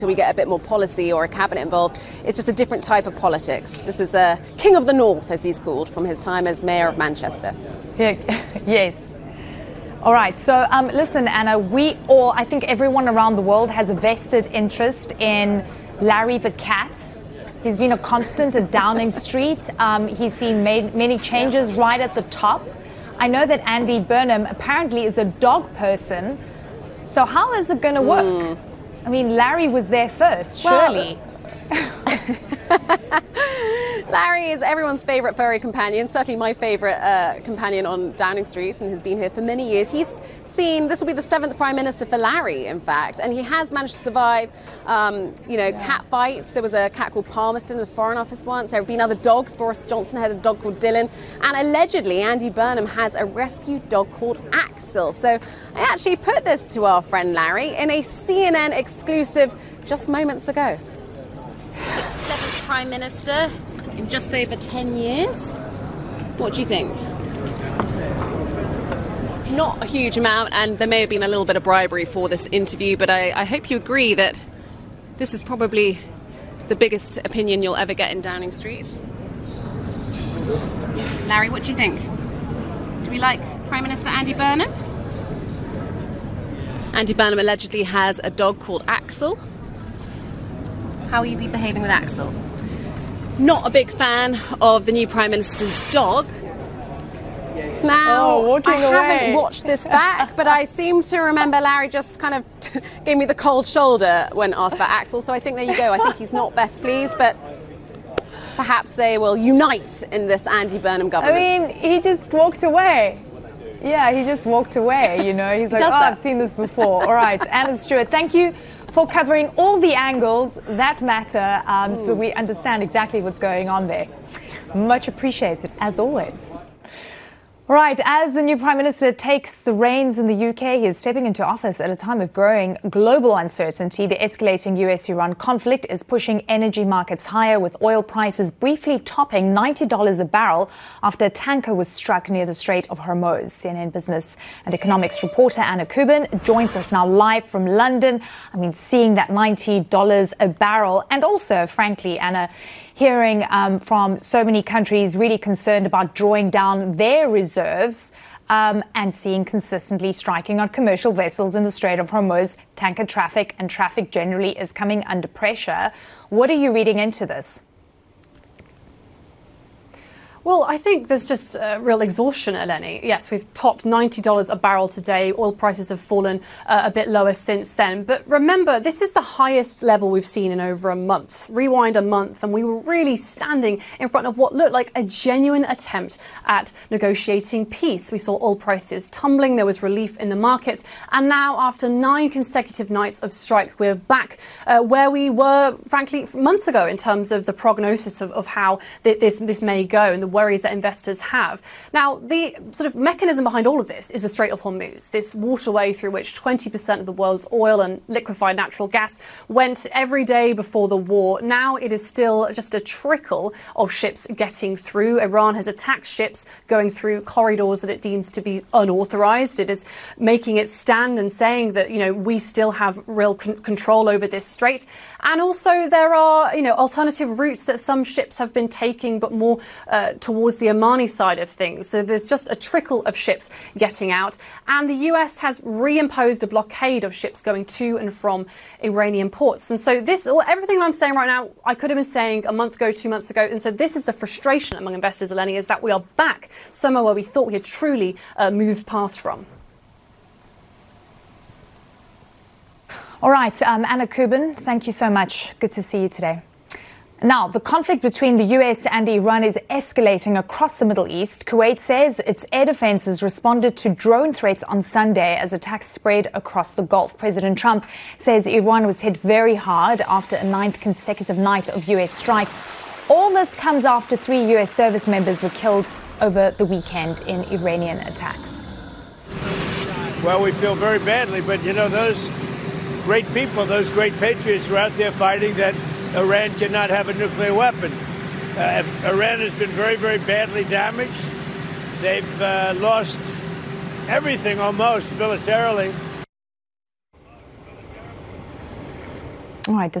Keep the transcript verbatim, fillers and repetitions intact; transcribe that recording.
we get a bit more policy or a cabinet involved. It's just a different type of politics. This is a King of the North, as he's called, from his time as Mayor of Manchester. Yeah, yes. All right. So um, listen, Anna, we all, I think everyone around the world has a vested interest in Larry the cat. He's been a constant at Downing Street. Um, he's seen made many changes right at the top. I know that Andy Burnham apparently is a dog person. So how is it going to work? Mm. I mean, Larry was there first, surely. Well, Larry is everyone's favourite furry companion, certainly my favourite uh, companion on Downing Street, and has been here for many years. He's seen, this will be the seventh Prime Minister for Larry, in fact, and he has managed to survive, um, you know, yeah. cat fights. There was a cat called Palmerston in the Foreign Office once. There have been other dogs. Boris Johnson had a dog called Dylan, and allegedly Andy Burnham has a rescue dog called Axel. So I actually put this to our friend Larry in a C N N exclusive just moments ago. It's seventh Prime Minister in just over ten years. What do you think? Not a huge amount, and there may have been a little bit of bribery for this interview, but I, I hope you agree that this is probably the biggest opinion you'll ever get in Downing Street. Larry, what do you think? Do we like Prime Minister Andy Burnham? Andy Burnham allegedly has a dog called Axel. How will you be behaving with Axel? Not a big fan of the new Prime Minister's dog. Now, oh, I away. haven't watched this back, but I seem to remember Larry just kind of gave me the cold shoulder when asked about Axel, so I think there you go. I think he's not best pleased, but perhaps they will unite in this Andy Burnham government. I mean, he just walked away. Yeah, he just walked away, you know. He's like, oh, that. I've seen this before. All right, Anna Stewart, thank you for covering all the angles that matter um, so we understand exactly what's going on there. Much appreciated, as always. Right, as the new Prime Minister takes the reins in the U K, he is stepping into office at a time of growing global uncertainty. The escalating U S Iran conflict is pushing energy markets higher, with oil prices briefly topping ninety dollars a barrel after a tanker was struck near the Strait of Hormuz. C N N Business and Economics reporter Anna Kubin joins us now live from London. I mean, seeing that ninety dollars a barrel, and also, frankly, Anna, hearing um, from so many countries really concerned about drawing down their reserves um, and seeing consistently striking on commercial vessels in the Strait of Hormuz. Tanker traffic and traffic generally is coming under pressure. What are you reading into this? Well, I think there's just uh, real exhaustion, Eleni. Yes, we've topped ninety dollars a barrel today. Oil prices have fallen uh, a bit lower since then. But remember, this is the highest level we've seen in over a month. Rewind a month, and we were really standing in front of what looked like a genuine attempt at negotiating peace. We saw oil prices tumbling. There was relief in the markets. And now, after nine consecutive nights of strikes, we're back uh, where we were, frankly, months ago in terms of the prognosis of, of how th- this, this may go and the worries that investors have. Now, the sort of mechanism behind all of this is the Strait of Hormuz, this waterway through which twenty percent of the world's oil and liquefied natural gas went every day before the war. Now it is still just a trickle of ships getting through. Iran has attacked ships going through corridors that it deems to be unauthorized. It is making it stand and saying that, you know, we still have real con- control over this strait. And also there are, you know, alternative routes that some ships have been taking, but more uh, towards the Omani side of things. So there's just a trickle of ships getting out. And the U S has reimposed a blockade of ships going to and from Iranian ports. And so this, everything I'm saying right now, I could have been saying a month ago, two months ago. And so this is the frustration among investors, Eleni, is that we are back somewhere where we thought we had truly uh, moved past from. All right, um, Anna Kubin, thank you so much. Good to see you today. Now, the conflict between the U S and Iran is escalating across the Middle East. Kuwait says its air defenses responded to drone threats on Sunday as attacks spread across the Gulf. President Trump says Iran was hit very hard after a ninth consecutive night of U S strikes. All this comes after three U S service members were killed over the weekend in Iranian attacks. Well, we feel very badly, but, you know, those great people, those great patriots were out there fighting that Iran cannot have a nuclear weapon. Uh, Iran has been very, very badly damaged. They've uh, lost everything almost militarily. All right.